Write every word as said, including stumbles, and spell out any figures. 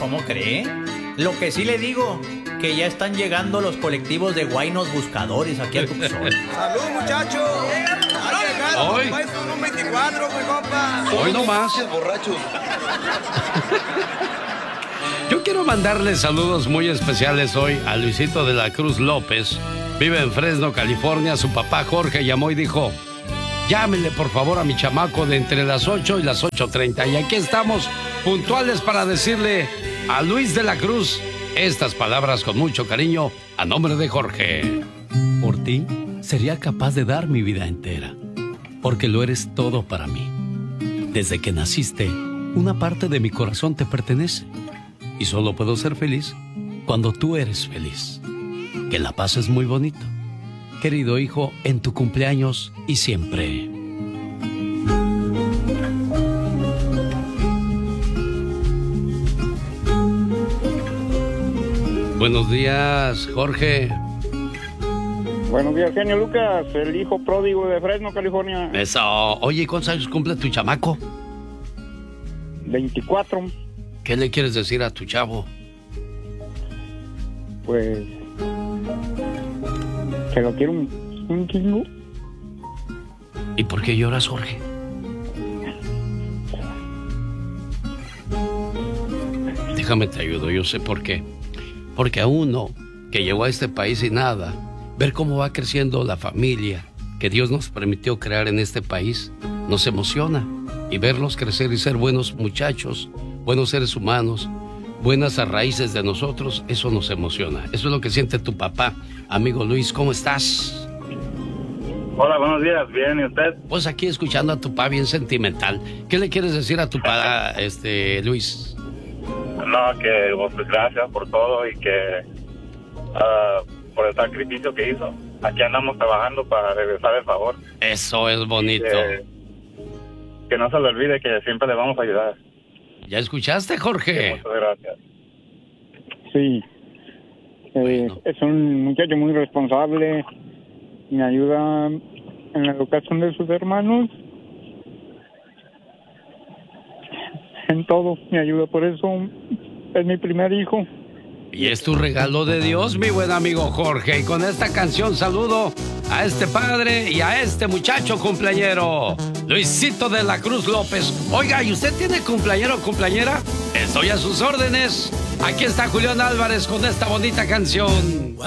¿cómo cree? Lo que sí le digo, que ya están llegando los colectivos de guainos buscadores aquí a Tucson. ¡Salud, muchachos! Hoy. Un veinticuatro, mi compa. Hoy no más. Borrachos. Yo quiero mandarle saludos muy especiales hoy a Luisito de la Cruz López. Vive en Fresno, California. Su papá Jorge llamó y dijo: llámenle por favor a mi chamaco de entre las ocho y las ocho treinta. Y aquí estamos puntuales para decirle a Luis de la Cruz estas palabras con mucho cariño a nombre de Jorge. Por ti sería capaz de dar mi vida entera, porque lo eres todo para mí. Desde que naciste, una parte de mi corazón te pertenece. Y solo puedo ser feliz cuando tú eres feliz. Que la pases muy bonito, querido hijo, en tu cumpleaños y siempre. Buenos días, Jorge. Buenos días, genio Lucas, el hijo pródigo de Fresno, California. Eso. Oye, ¿cuántos años cumple tu chamaco? veinticuatro. ¿Qué le quieres decir a tu chavo? Pues que lo quiero un, un chingo. ¿Y por qué lloras, Jorge? Déjame te ayudo, yo sé por qué. Porque a uno que llegó a este país y nada, ver cómo va creciendo la familia que Dios nos permitió crear en este país, nos emociona. Y verlos crecer y ser buenos muchachos, buenos seres humanos, buenas a raíces de nosotros, eso nos emociona. Eso es lo que siente tu papá. Amigo Luis, ¿cómo estás? Hola, buenos días. Bien, ¿y usted? Pues aquí escuchando a tu papá bien sentimental. ¿Qué le quieres decir a tu papá, este, Luis? No, que pues gracias por todo y que uh, por el sacrificio que hizo. Aquí andamos trabajando para regresar el favor. Eso es bonito. Que, que no se le olvide que siempre le vamos a ayudar. ¿Ya escuchaste, Jorge? Muchas gracias. Sí. Eh, Bueno. Es un muchacho muy responsable. Me ayuda en la educación de sus hermanos. En todo me ayuda, por eso es mi primer hijo. Y es tu regalo de Dios, mi buen amigo Jorge. Y con esta canción saludo a este padre y a este muchacho cumpleañero, Luisito de la Cruz López. Oiga, ¿y usted tiene cumpleañero o cumpleañera? Estoy a sus órdenes. Aquí está Julián Álvarez con esta bonita canción.